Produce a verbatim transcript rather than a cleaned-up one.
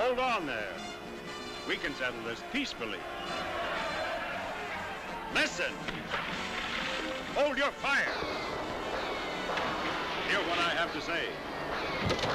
Hold on there. We can settle this peacefully. Listen. Hold your fire. Hear what I have to say.